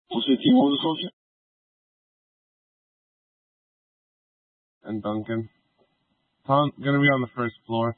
我是听我的同学。And Duncan. Tom, gonna be on the first floor.